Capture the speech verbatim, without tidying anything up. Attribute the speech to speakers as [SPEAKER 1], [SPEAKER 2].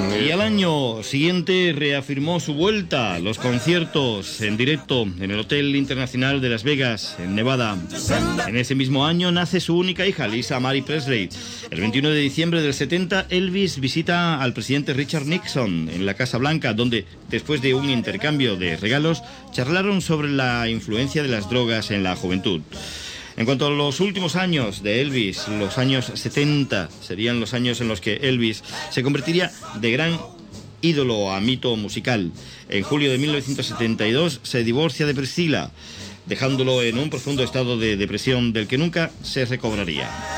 [SPEAKER 1] Y al año siguiente reafirmó su vuelta a los conciertos en directo en el Hotel Internacional de Las Vegas, en Nevada. En ese mismo año nace su única hija, Lisa Marie Presley. El veintiuno de diciembre del setenta, Elvis visita al presidente Richard Nixon en la Casa Blanca, donde, después de un intercambio de regalos, charlaron sobre la influencia de las drogas en la juventud. En cuanto a los últimos años de Elvis, los años setenta serían los años en los que Elvis se convertiría de gran ídolo a mito musical. En julio de mil novecientos setenta y dos se divorcia de Priscilla, dejándolo en un profundo estado de depresión del que nunca se recobraría.